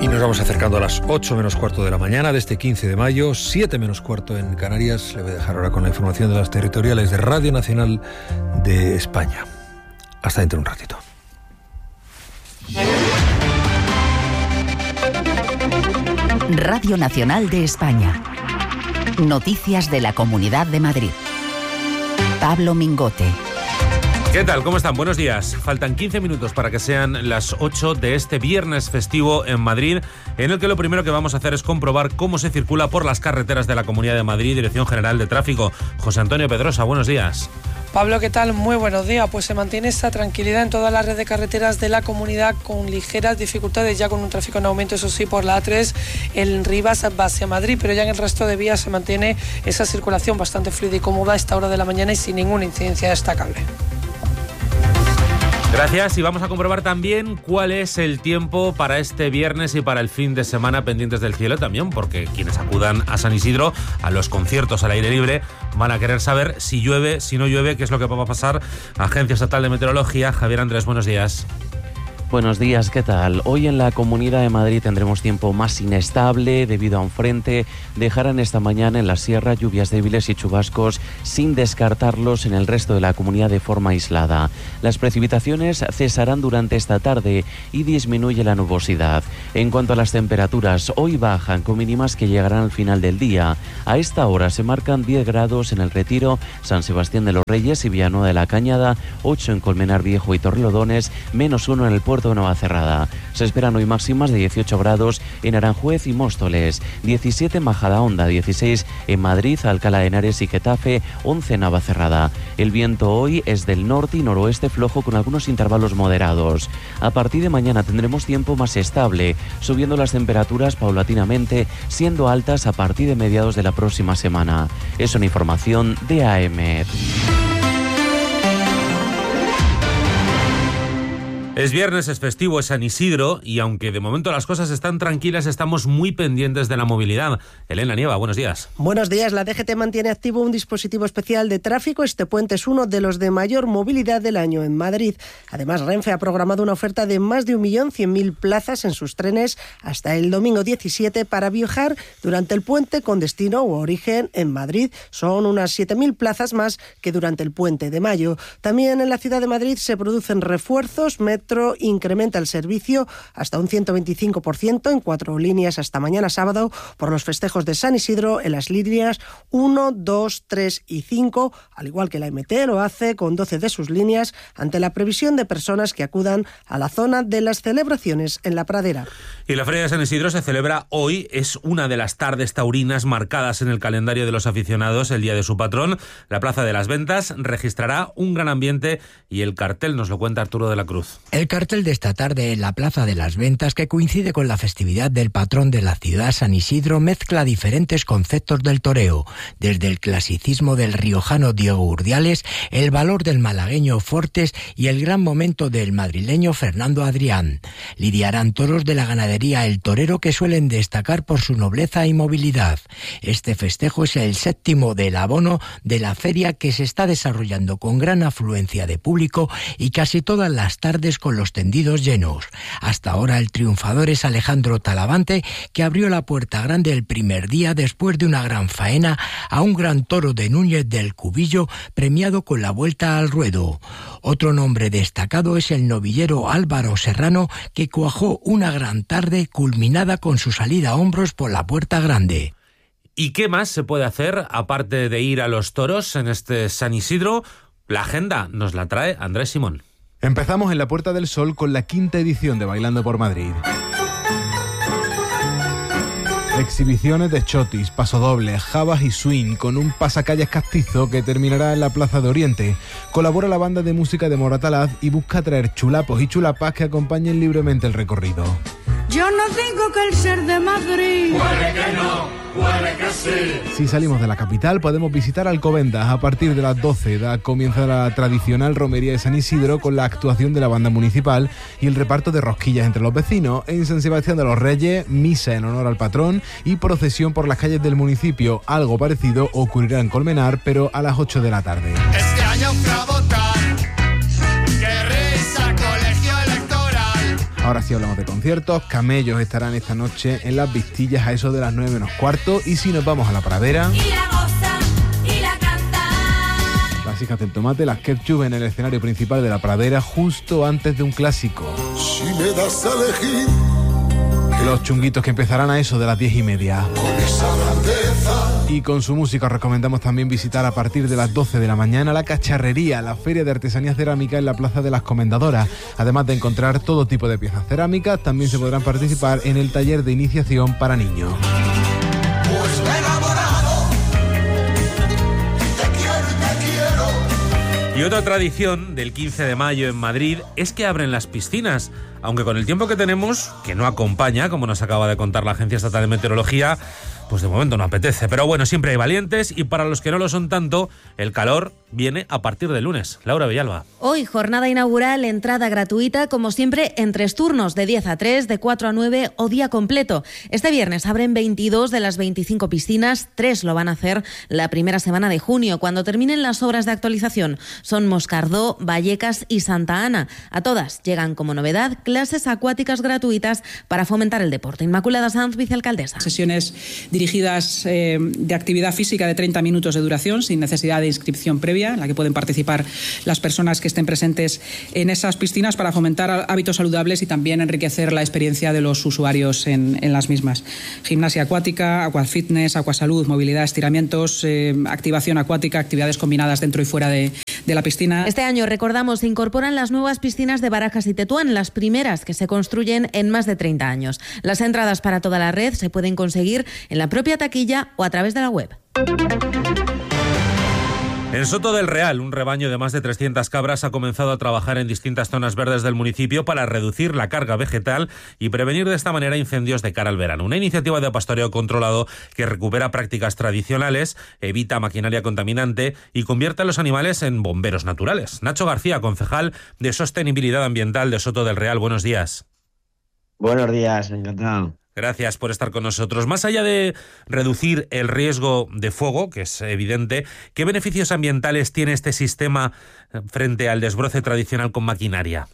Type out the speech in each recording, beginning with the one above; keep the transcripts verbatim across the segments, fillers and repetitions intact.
Y nos vamos acercando a las ocho menos cuarto de la mañana de este quince de mayo, siete menos cuarto en Canarias. Le voy a dejar ahora con la información de las territoriales de Radio Nacional de España. Hasta dentro de un ratito. Radio Nacional de España. Noticias de la Comunidad de Madrid. Pablo Mingote. ¿Qué tal? ¿Cómo están? Buenos días. Faltan quince minutos para que sean las ocho de este viernes festivo en Madrid, en el que lo primero que vamos a hacer es comprobar cómo se circula por las carreteras de la Comunidad de Madrid, Dirección General de Tráfico. José Antonio Pedrosa, buenos días. Pablo, ¿qué tal? Muy buenos días. Pues se mantiene esta tranquilidad en toda la red de carreteras de la comunidad, con ligeras dificultades, ya con un tráfico en aumento, eso sí, por la A tres en Rivas hacia Madrid, pero ya en el resto de vías se mantiene esa circulación bastante fluida y cómoda a esta hora de la mañana y sin ninguna incidencia destacable. Gracias, y vamos a comprobar también cuál es el tiempo para este viernes y para el fin de semana, pendientes del cielo también, porque quienes acudan a San Isidro, a los conciertos al aire libre, van a querer saber si llueve, si no llueve, qué es lo que va a pasar. Agencia Estatal de Meteorología, Javier Andrés, buenos días. Buenos días, ¿qué tal? Hoy en la Comunidad de Madrid tendremos tiempo más inestable debido a un frente. Dejarán esta mañana en la sierra lluvias débiles y chubascos, sin descartarlos en el resto de la comunidad de forma aislada. Las precipitaciones cesarán durante esta tarde y disminuye la nubosidad. En cuanto a las temperaturas, hoy bajan con mínimas que llegarán al final del día. A esta hora se marcan diez grados en El Retiro, San Sebastián de los Reyes y Villanueva de la Cañada, ocho en Colmenar Viejo y Torrelodones, menos uno en el puerto de Navacerrada. Se esperan hoy máximas de dieciocho grados en Aranjuez y Móstoles, diecisiete en Majadahonda, dieciséis en Madrid, Alcalá de Henares y Getafe, once en Navacerrada. El viento hoy es del norte y noroeste flojo con algunos intervalos moderados. A partir de mañana tendremos tiempo más estable, subiendo las temperaturas paulatinamente, siendo altas a partir de mediados de la próxima semana. Es una información de A M. Es viernes, es festivo, es San Isidro, y aunque de momento las cosas están tranquilas, estamos muy pendientes de la movilidad. Elena Nieva, buenos días. Buenos días. La D G T mantiene activo un dispositivo especial de tráfico. Este puente es uno de los de mayor movilidad del año en Madrid. Además, Renfe ha programado una oferta de más de un millón cien mil plazas en sus trenes hasta el domingo diecisiete para viajar durante el puente con destino u origen en Madrid. Son unas siete mil plazas más que durante el puente de mayo. También en la ciudad de Madrid se producen refuerzos. Metro incrementa el servicio hasta un ciento veinticinco por ciento en cuatro líneas hasta mañana sábado por los festejos de San Isidro en las líneas uno, dos, tres y cinco, al igual que la M T lo hace con doce de sus líneas, ante la previsión de personas que acudan a la zona de las celebraciones en la Pradera. Y la Feria de San Isidro se celebra hoy, es una de las tardes taurinas marcadas en el calendario de los aficionados, el día de su patrón. La Plaza de las Ventas registrará un gran ambiente y el cartel nos lo cuenta Arturo de la Cruz. El cartel de esta tarde en la Plaza de las Ventas, que coincide con la festividad del patrón de la ciudad, San Isidro, mezcla diferentes conceptos del toreo, desde el clasicismo del riojano Diego Urdiales, el valor del malagueño Fortes y el gran momento del madrileño Fernando Adrián. Lidiarán toros de la ganadería El Torero, que suelen destacar por su nobleza y movilidad. Este festejo es el séptimo del abono de la feria, que se está desarrollando con gran afluencia de público y casi todas las tardes con los tendidos llenos. Hasta ahora el triunfador es Alejandro Talavante, que abrió la puerta grande el primer día después de una gran faena a un gran toro de Núñez del Cubillo, premiado con la vuelta al ruedo. Otro nombre destacado es el novillero Álvaro Serrano, que cuajó una gran tarde culminada con su salida a hombros por la puerta grande. ¿Y qué más se puede hacer aparte de ir a los toros en este San Isidro? La agenda nos la trae Andrés Simón. Empezamos en la Puerta del Sol con la quinta edición de Bailando por Madrid. Exhibiciones de chotis, pasodobles, jabas y swing, con un pasacalles castizo que terminará en la Plaza de Oriente. Colabora la banda de música de Moratalaz y busca traer chulapos y chulapas que acompañen libremente el recorrido. Yo no digo que el ser de Madrid. Puede que no, puede que sí. Si salimos de la capital, podemos visitar Alcobendas. A partir de las doce da comienza la tradicional romería de San Isidro, con la actuación de la banda municipal y el reparto de rosquillas entre los vecinos. En San Sebastián de los Reyes, misa en honor al patrón y procesión por las calles del municipio. Algo parecido ocurrirá en Colmenar, pero a las ocho de la tarde. Este año fue a votar. Qué risa, colegio electoral. Ahora sí hablamos de conciertos. Camellos estarán esta noche en Las Vistillas a eso de las nueve menos cuarto. Y si nos vamos a la Pradera... Y la goza, y la canta. Las Hijas del Tomate, las Ketchup en el escenario principal de la Pradera justo antes de un clásico. Si me das a elegir... Los Chunguitos, que empezarán a eso de las diez y media. Con esa grandeza. Y con su música os recomendamos también visitar a partir de las doce de la mañana la Cacharrería, la feria de artesanía cerámica en la Plaza de las Comendadoras. Además de encontrar todo tipo de piezas cerámicas, también se podrán participar en el taller de iniciación para niños. Pues me he enamorado. Te quiero y te quiero. Y otra tradición del quince de mayo en Madrid es que abren las piscinas. Aunque con el tiempo que tenemos, que no acompaña, como nos acaba de contar la Agencia Estatal de Meteorología, pues de momento no apetece. Pero bueno, siempre hay valientes y para los que no lo son tanto, el calor viene a partir del lunes. Laura Villalba. Hoy, jornada inaugural, entrada gratuita, como siempre, en tres turnos, de diez a tres, de cuatro a nueve o día completo. Este viernes abren veintidós de las veinticinco piscinas, tres lo van a hacer la primera semana de junio, cuando terminen las obras de actualización. Son Moscardó, Vallecas y Santa Ana. A todas llegan como novedad clases acuáticas gratuitas para fomentar el deporte. Inmaculada Sanz, vicealcaldesa. Sesiones dirigidas eh, de actividad física de treinta minutos de duración, sin necesidad de inscripción previa, en la que pueden participar las personas que estén presentes en esas piscinas para fomentar hábitos saludables y también enriquecer la experiencia de los usuarios en, en las mismas. Gimnasia acuática, aquafitness, acuasalud, movilidad, estiramientos, eh, activación acuática, actividades combinadas dentro y fuera de, de la piscina. Este año, recordamos, se incorporan las nuevas piscinas de Barajas y Tetuán, las primeras que se construyen en más de treinta años. Las entradas para toda la red se pueden conseguir en la propia taquilla o a través de la web. En Soto del Real, un rebaño de más de trescientas cabras ha comenzado a trabajar en distintas zonas verdes del municipio para reducir la carga vegetal y prevenir de esta manera incendios de cara al verano. Una iniciativa de pastoreo controlado que recupera prácticas tradicionales, evita maquinaria contaminante y convierte a los animales en bomberos naturales. Nacho García, concejal de Sostenibilidad Ambiental de Soto del Real, buenos días. Buenos días, encantado. Gracias por estar con nosotros. Más allá de reducir el riesgo de fuego, que es evidente, ¿qué beneficios ambientales tiene este sistema frente al desbroce tradicional con maquinaria?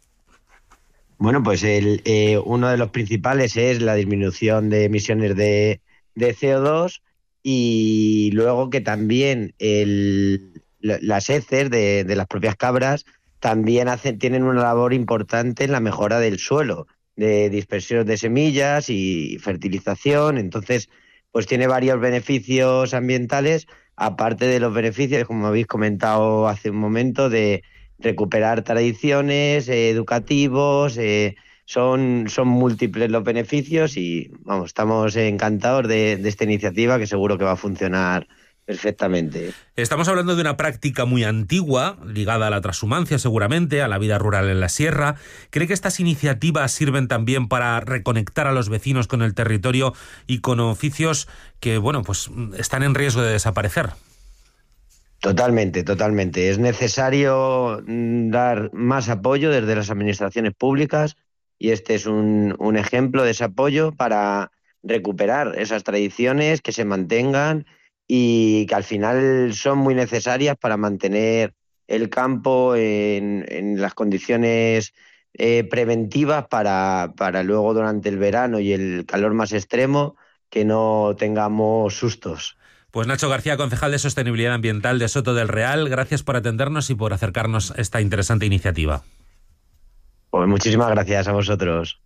Bueno, pues el, eh, uno de los principales es la disminución de emisiones de, de C O dos y luego que también el, las heces de, de las propias cabras también hacen, tienen una labor importante en la mejora del suelo, de dispersión de semillas y fertilización. Entonces, pues tiene varios beneficios ambientales, aparte de los beneficios, como habéis comentado hace un momento, de recuperar tradiciones, eh, educativos, eh, son, son múltiples los beneficios y vamos, estamos encantados de, de esta iniciativa que seguro que va a funcionar perfectamente. Estamos hablando de una práctica muy antigua, ligada a la transhumancia seguramente, a la vida rural en la sierra. ¿Cree que estas iniciativas sirven también para reconectar a los vecinos con el territorio y con oficios que, bueno, pues están en riesgo de desaparecer? Totalmente, totalmente. Es necesario dar más apoyo desde las administraciones públicas y este es un, un ejemplo de ese apoyo para recuperar esas tradiciones, que se mantengan y que al final son muy necesarias para mantener el campo en, en las condiciones eh, preventivas para, para luego durante el verano y el calor más extremo que no tengamos sustos. Pues Nacho García, concejal de Sostenibilidad Ambiental de Soto del Real, gracias por atendernos y por acercarnos a esta interesante iniciativa. Pues muchísimas gracias a vosotros.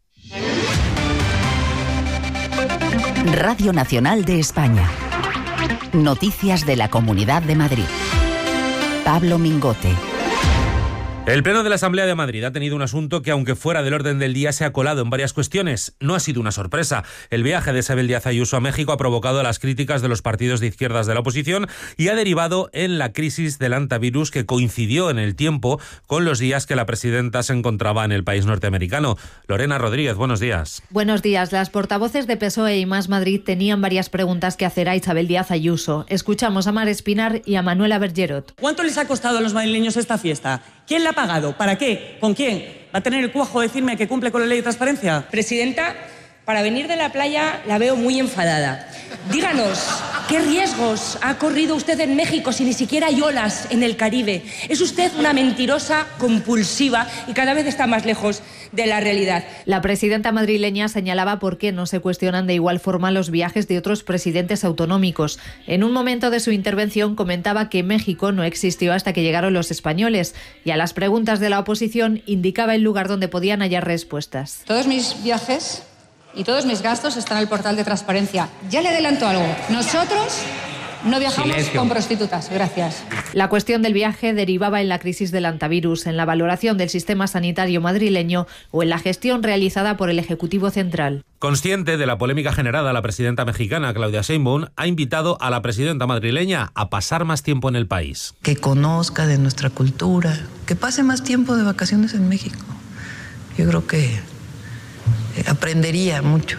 Radio Nacional de España. Noticias de la Comunidad de Madrid. Pablo Mingote. El Pleno de la Asamblea de Madrid ha tenido un asunto que, aunque fuera del orden del día, se ha colado en varias cuestiones. No ha sido una sorpresa. El viaje de Isabel Díaz Ayuso a México ha provocado las críticas de los partidos de izquierdas de la oposición y ha derivado en la crisis del antivirus que coincidió en el tiempo con los días que la presidenta se encontraba en el país norteamericano. Lorena Rodríguez, buenos días. Buenos días. Las portavoces de P S O E y Más Madrid tenían varias preguntas que hacer a Isabel Díaz Ayuso. Escuchamos a Mar Espinar y a Manuela Bergerot. ¿Cuánto les ha costado a los madrileños esta fiesta? ¿Quién la ha pagado? ¿Para qué? ¿Con quién? ¿Va a tener el cuajo de decirme que cumple con la ley de transparencia? Presidenta, Para venir de la playa la veo muy enfadada. Díganos, ¿qué riesgos ha corrido usted en México si ni siquiera hay olas en el Caribe? Es usted una mentirosa compulsiva y cada vez está más lejos de la realidad. La presidenta madrileña señalaba por qué no se cuestionan de igual forma los viajes de otros presidentes autonómicos. En un momento de su intervención comentaba que México no existió hasta que llegaron los españoles y a las preguntas de la oposición indicaba el lugar donde podían hallar respuestas. Todos mis viajes y todos mis gastos están en el portal de transparencia. Ya le adelanto algo. Nosotros no viajamos Silencio. con prostitutas. Gracias. La cuestión del viaje derivaba en la crisis del antivirus, en la valoración del sistema sanitario madrileño o en la gestión realizada por el Ejecutivo Central. Consciente de la polémica generada, la presidenta mexicana Claudia Sheinbaum ha invitado a la presidenta madrileña a pasar más tiempo en el país. Que conozca de nuestra cultura, que pase más tiempo de vacaciones en México. Yo creo que aprendería mucho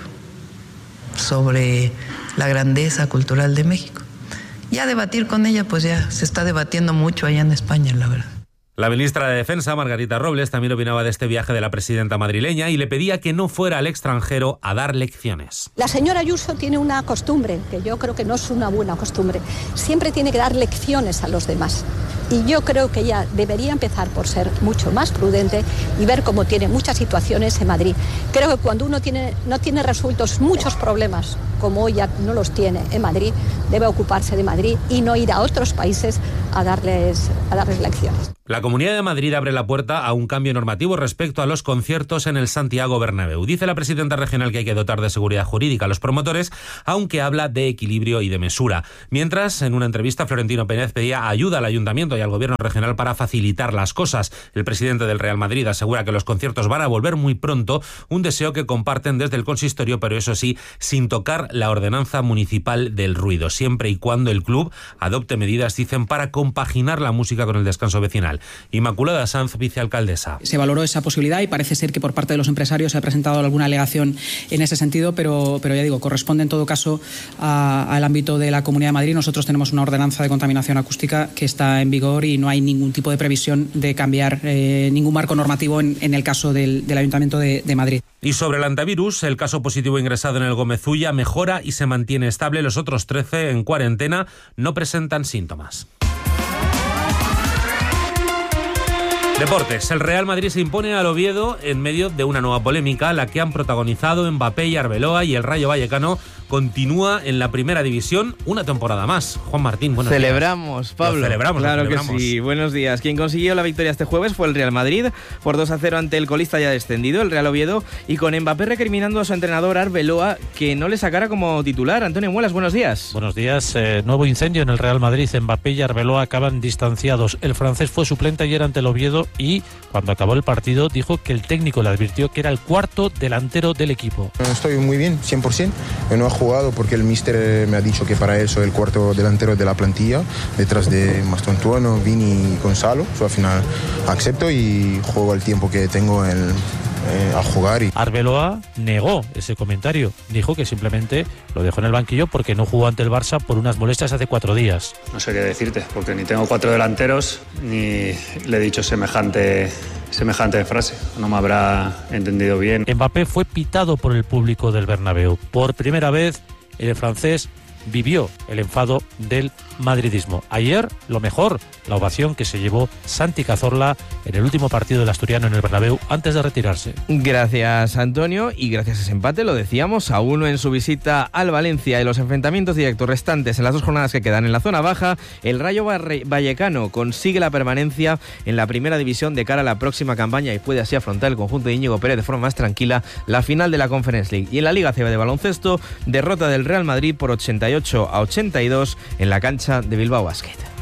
sobre la grandeza cultural de México. Ya debatir con ella, pues ya se está debatiendo mucho allá en España, la verdad. La ministra de Defensa, Margarita Robles, también opinaba de este viaje de la presidenta madrileña y le pedía que no fuera al extranjero a dar lecciones. La señora Ayuso tiene una costumbre, que yo creo que no es una buena costumbre. Siempre tiene que dar lecciones a los demás. Y yo creo que ella debería empezar por ser mucho más prudente y ver cómo tiene muchas situaciones en Madrid. Creo que cuando uno tiene, no tiene resueltos muchos problemas, como ella no los tiene en Madrid, debe ocuparse de Madrid y no ir a otros países a darles, a darles lecciones. La Comunidad de Madrid abre la puerta a un cambio normativo respecto a los conciertos en el Santiago Bernabéu. Dice la presidenta regional que hay que dotar de seguridad jurídica a los promotores, aunque habla de equilibrio y de mesura. Mientras, en una entrevista, Florentino Pérez pedía ayuda al Ayuntamiento y al Gobierno regional para facilitar las cosas. El presidente del Real Madrid asegura que los conciertos van a volver muy pronto, un deseo que comparten desde el consistorio, pero eso sí, sin tocar la ordenanza municipal del ruido, siempre y cuando el club adopte medidas, dicen, para compaginar la música con el descanso vecinal. Inmaculada Sanz, vicealcaldesa. Se valoró esa posibilidad y parece ser que por parte de los empresarios se ha presentado alguna alegación en ese sentido, pero, pero ya digo, corresponde en todo caso a, al ámbito de la Comunidad de Madrid. Nosotros tenemos una ordenanza de contaminación acústica que está en vigor y no hay ningún tipo de previsión de cambiar eh, ningún marco normativo en, en el caso del, del Ayuntamiento de, de Madrid. Y sobre el antivirus, el caso positivo ingresado en el Gómez Ulla mejora y se mantiene estable. Los otros trece en cuarentena no presentan síntomas. Deportes. El Real Madrid se impone al Oviedo en medio de una nueva polémica, la que han protagonizado Mbappé y Arbeloa, y el Rayo Vallecano continúa en la primera división una temporada más. Juan Martín, buenos celebramos, días. Pablo. Lo celebramos, claro lo celebramos. que sí. Buenos días. Quien consiguió la victoria este jueves fue el Real Madrid por dos a cero ante el colista ya descendido, el Real Oviedo, y con Mbappé recriminando a su entrenador Arbeloa que no le sacara como titular. Antonio Muelas, buenos días. Buenos días. Eh, nuevo incendio en el Real Madrid. Mbappé y Arbeloa acaban distanciados. El francés fue suplente ayer ante el Oviedo y cuando acabó el partido dijo que el técnico le advirtió que era el cuarto delantero del equipo. Estoy muy bien, cien por ciento. Yo no he jugado porque el míster me ha dicho que para él soy el cuarto delantero de la plantilla, detrás de Mastontuono, Vini y Gonzalo. So, al final acepto y juego el tiempo que tengo en, eh, a jugar. Y... Arbeloa negó ese comentario. Dijo que simplemente lo dejó en el banquillo porque no jugó ante el Barça por unas molestias hace cuatro días. No sé qué decirte, porque ni tengo cuatro delanteros ni le he dicho semejante... semejante frase, no me habrá entendido bien. Mbappé fue pitado por el público del Bernabéu. Por primera vez, el francés vivió el enfado del madridismo. Ayer, lo mejor, la ovación que se llevó Santi Cazorla en el último partido del asturiano en el Bernabéu antes de retirarse. Gracias, Antonio, y gracias a ese empate, lo decíamos, a uno en su visita al Valencia y los enfrentamientos directos restantes en las dos jornadas que quedan en la zona baja, el Rayo Vallecano consigue la permanencia en la primera división de cara a la próxima campaña y puede así afrontar el conjunto de Íñigo Pérez de forma más tranquila la final de la Conference League. Y en la Liga C B de baloncesto, derrota del Real Madrid por ochenta y ocho a ochenta y dos en la cancha de Bilbao Basket.